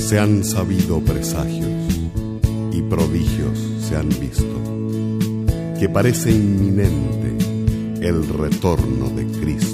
Se han sabido presagios y prodigios se han visto, que parece inminente el retorno de Cristo.